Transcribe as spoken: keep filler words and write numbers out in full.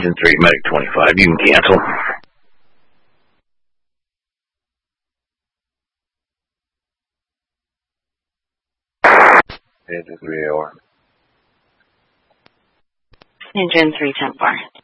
Engine three, Medic twenty-five. You can cancel. Engine three A O R. Engine three, ten bar.